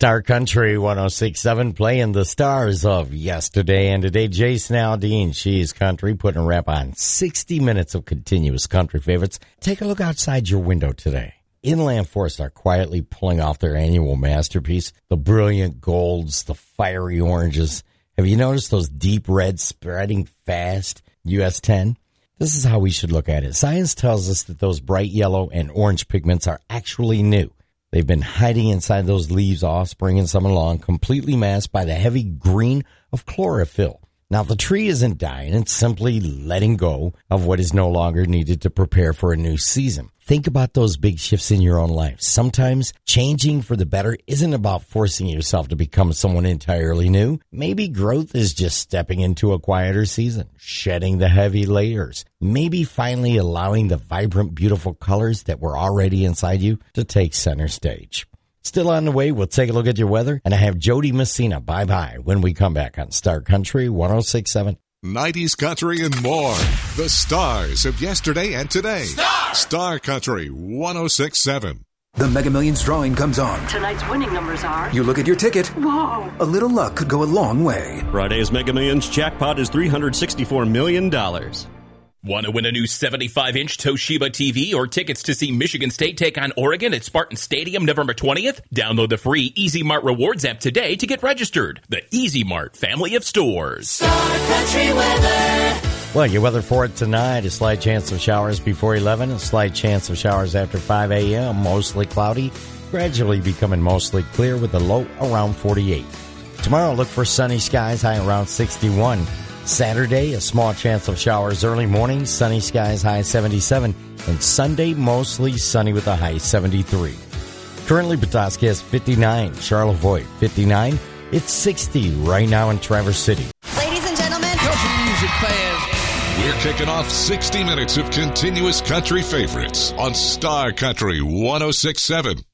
Star Country 106.7, playing the stars of yesterday and today. Jason Aldean, she's country, putting a wrap on 60 minutes of continuous country favorites. Take a look outside your window today. Inland forests are quietly pulling off their annual masterpiece, the brilliant golds, the fiery oranges. Have you noticed those deep reds spreading fast? US 10? This is how we should look at it. Science tells us that those bright yellow and orange pigments are actually new. They've been hiding inside those leaves all spring and summer long, completely masked by the heavy green of chlorophyll. Now, the tree isn't dying. It's simply letting go of what is no longer needed to prepare for a new season. Think about those big shifts in your own life. Sometimes changing for the better isn't about forcing yourself to become someone entirely new. Maybe growth is just stepping into a quieter season, shedding the heavy layers. Maybe finally allowing the vibrant, beautiful colors that were already inside you to take center stage. Still on the way, we'll take a look at your weather, and I have Jody Messina. Bye-bye when we come back on Star Country 106.7. 90s country and more. The stars of yesterday and today. Star Country 106.7. The Mega Millions drawing comes on. Tonight's winning numbers are... You look at your ticket. Whoa! A little luck could go a long way. Friday's Mega Millions jackpot is $364 million. Want to win a new 75-inch Toshiba TV or tickets to see Michigan State take on Oregon at Spartan Stadium November 20th? Download the free Easy Mart Rewards app today to get registered. The Easy Mart family of stores. Star Country weather. Well, your weather for it tonight, a slight chance of showers before 11, a slight chance of showers after 5 a.m., mostly cloudy, gradually becoming mostly clear with a low around 48. Tomorrow, look for sunny skies, high around 61. Saturday, a small chance of showers early morning, sunny skies, high 77. And Sunday, mostly sunny with a high 73. Currently, Petoskey has 59, Charlevoix 59. It's 60 right now in Traverse City. Ladies and gentlemen, country music fans. We're kicking off 60 minutes of continuous country favorites on Star Country 106.7.